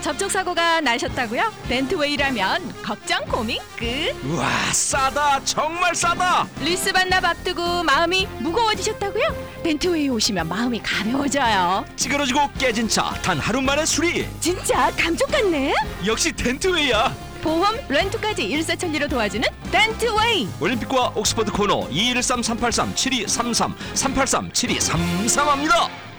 접촉사고가 나셨다고요? 덴트웨이라면 걱정 고민 끝. 우와, 싸다. 정말 싸다. 리스 반납 앞두고 마음이 무거워지셨다고요? 덴트웨이 오시면 마음이 가벼워져요. 찌그러지고 깨진 차 단 하루 만에 수리. 진짜 감쪽 같네. 역시 덴트웨이야. 보험, 렌트까지 일사천리로 도와주는 덴트웨이. 올림픽과 옥스퍼드 코너 213-383-7233 383-7233 합니다.